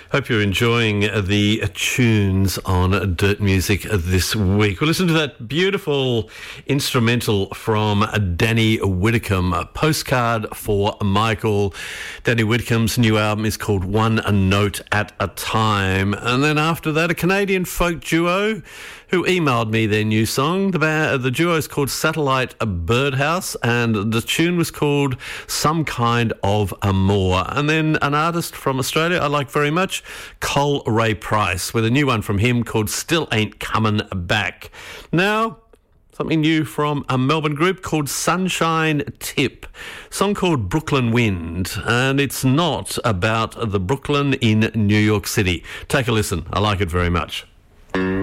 Hope you're enjoying the tunes on Dirt Music this week. We'll listen to that beautiful instrumental from Danny Whitcomb, a postcard for Michael. Danny Whitcomb's new album is called One Note at a Time. And then after that, a Canadian folk duo who emailed me their new song. The duo is called Satellite Birdhouse, and the tune was called Some Kind of Amour. And then an artist from Australia I like very much, Cole Ray Price, with a new one from him called Still Ain't Comin' Back. Now, something new from a Melbourne group called Sunshine Tip, a song called Brooklyn Wind, and it's not about the Brooklyn in New York City. Take a listen. I like it very much.